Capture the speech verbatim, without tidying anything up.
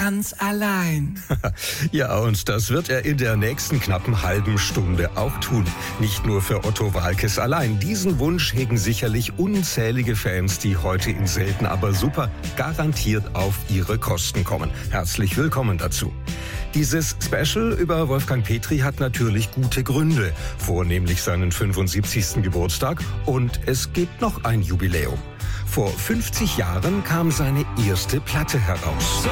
ganz allein. Ja, und das wird er in der nächsten knappen halben Stunde auch tun. Nicht nur für Otto Waalkes allein. Diesen Wunsch hegen sicherlich unzählige Fans, die heute in Selten aber super garantiert auf ihre Kosten kommen. Herzlich willkommen dazu. Dieses Special über Wolfgang Petri hat natürlich gute Gründe, vornehmlich seinen fünfundsiebzigsten Geburtstag, und es gibt noch ein Jubiläum. Vor fünfzig Jahren kam seine erste Platte heraus.